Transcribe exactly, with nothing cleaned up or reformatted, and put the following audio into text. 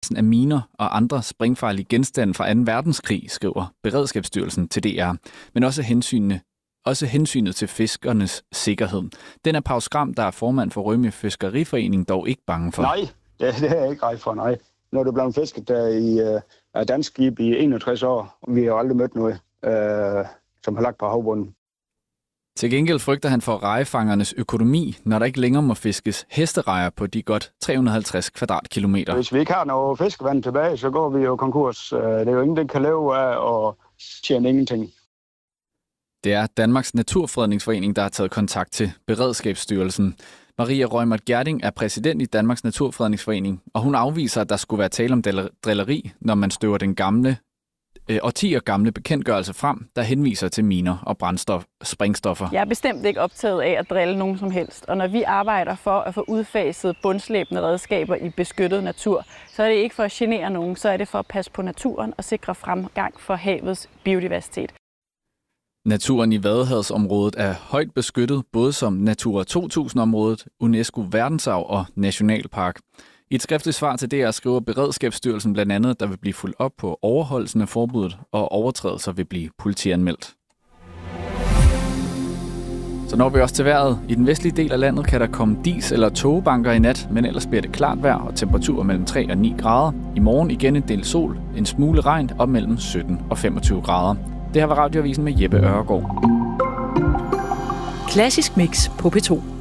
anvendelsen af miner og andre sprængfarlige genstande fra anden verdenskrig, skriver Beredskabsstyrelsen til D R, men også hensynet, også hensynet til fiskernes sikkerhed. Den er Paus Gram, der er formand for Rømø Fiskeriforening, dog ikke bange for. Nej, det, det er jeg ikke rej for, nej. Når du er blevet fisket der i uh, dansk skib i enogtres år, vi har aldrig mødt noget, uh, som har lagt på havbunden. Til gengæld frygter han for rejefangernes økonomi, når der ikke længere må fiskes hesterejer på de godt tre hundrede og halvtreds kvadratkilometer. Hvis vi ikke har noget fiskevand tilbage, så går vi jo konkurs. Det er jo ingen, der kan leve af og tjene ingenting. Det er Danmarks Naturfredningsforening, der har taget kontakt til Beredskabsstyrelsen. Maria Reumert Gjerding er præsident i Danmarks Naturfredningsforening, og hun afviser, at der skulle være tale om drilleri, når man støver den gamle årtier gamle bekendtgørelse frem, der henviser til miner og brændstof, sprængstoffer. Jeg er bestemt ikke optaget af at drille nogen som helst, og når vi arbejder for at få udfaset bundslæbende redskaber i beskyttet natur, så er det ikke for at genere nogen, så er det for at passe på naturen og sikre fremgang for havets biodiversitet. Naturen i Vadehavsområdet er højt beskyttet, både som Natura to tusind-området, UNESCO verdensarv og nationalpark. I et skriftligt svar til D R skriver Beredskabsstyrelsen blandt andet, at der vil blive fulgt op på overholdelsen af forbuddet, og overtrædelser vil blive politianmeldt. Så når vi også til vejret. I den vestlige del af landet kan der komme dis- eller tågebanker i nat, men ellers bliver det klart vejr og temperaturer mellem tre og ni grader. I morgen igen en del sol, en smule regn og mellem sytten og femogtyve grader. Det her var Radioavisen med Jeppe Ørgaard. Klassisk Mix på P to.